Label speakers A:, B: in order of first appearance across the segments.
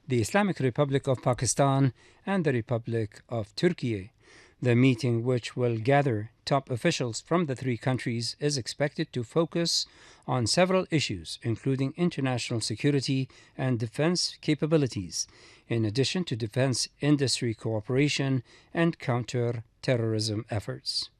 A: the Islamic Republic of Pakistan, and the Republic of Turkey. The meeting, which will gather top officials from the three countries, is expected to focus on several issues, including international security and defense capabilities, in addition to defense industry cooperation and counter-terrorism efforts.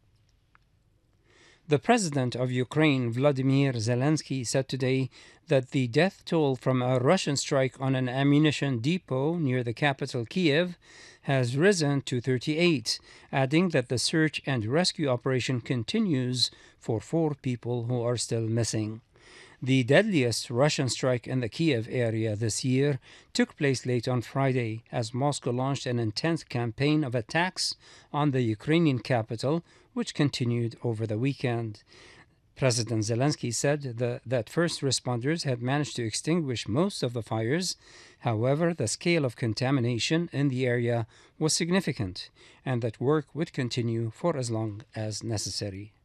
A: The President of Ukraine, Vladimir Zelensky, said today that the death toll from a Russian strike on an ammunition depot near the capital, Kiev, has risen to 38, adding that the search and rescue operation continues for 4 people who are still missing. The deadliest Russian strike in the Kiev area this year took place late on Friday as Moscow launched an intense campaign of attacks on the Ukrainian capital, which continued over the weekend. President Zelensky said that first responders had managed to extinguish most of the fires. However, the scale of contamination in the area was significant and that work would continue for as long as necessary.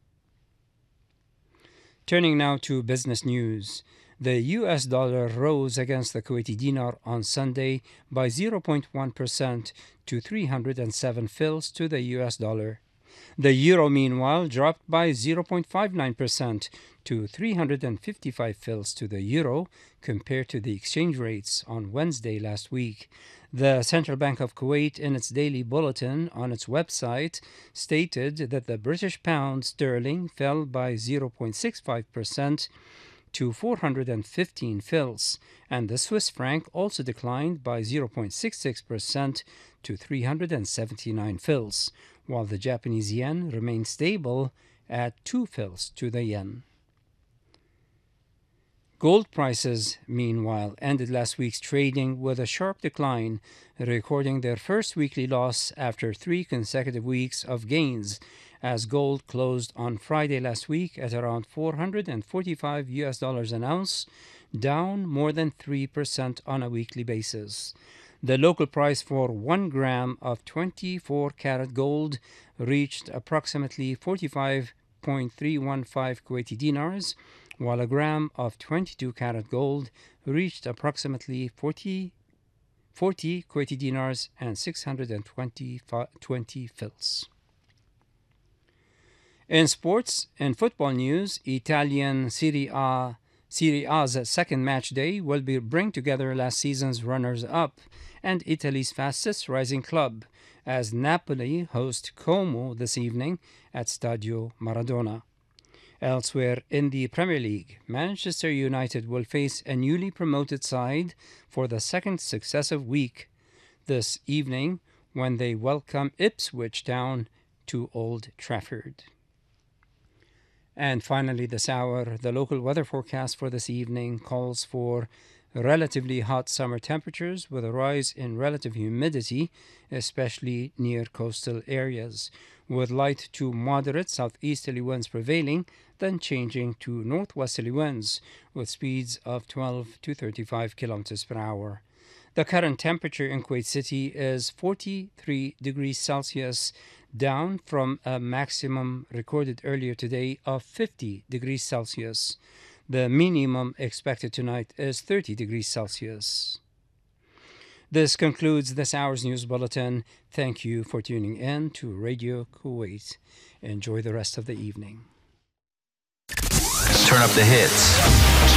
A: Turning now to business news. The US dollar rose against the Kuwaiti dinar on Sunday by 0.1% to 307 fils to the US dollar. The euro, meanwhile, dropped by 0.59% to 355 fils to the euro compared to the exchange rates on Wednesday last week. The Central Bank of Kuwait, in its daily bulletin on its website, stated that the British pound sterling fell by 0.65% to 415 fils, and the Swiss franc also declined by 0.66% to 379 fils, while the Japanese yen remained stable at 2 fils to the yen. Gold prices, meanwhile, ended last week's trading with a sharp decline, recording their first weekly loss after 3 consecutive weeks of gains, as gold closed on Friday last week at around $445 an ounce, down more than 3% on a weekly basis. The local price for 1 gram of 24-karat gold reached approximately 45.315 Kuwaiti dinars, while a gram of 22-karat gold reached approximately 40 Kuwaiti dinars and 620 fils. In sports, in football news, Italian Serie A's second match day will bring together last season's runners-up and Italy's fastest rising club, as Napoli host Como this evening at Stadio Maradona. Elsewhere in the Premier League, Manchester United will face a newly promoted side for the second successive week this evening when they welcome Ipswich Town to Old Trafford. And finally, this hour, the local weather forecast for this evening calls for relatively hot summer temperatures with a rise in relative humidity, especially near coastal areas, with light to moderate southeasterly winds prevailing, then changing to northwesterly winds with speeds of 12 to 35 kilometers per hour. The current temperature in Kuwait City is 43 degrees Celsius, down from a maximum recorded earlier today of 50 degrees Celsius. The minimum expected tonight is 30 degrees Celsius. This concludes this hour's news bulletin. Thank you for tuning in to Radio Kuwait. Enjoy the rest of the evening.
B: Turn up the hits.